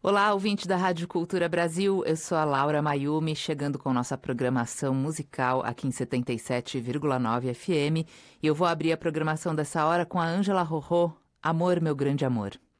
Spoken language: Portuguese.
Olá, ouvinte da Rádio Cultura Brasil, eu sou a Laura Mayumi, chegando com nossa programação musical aqui em 77,9 FM, e eu vou abrir a programação dessa hora com a Ângela Rorô, Amor, Meu Grande Amor.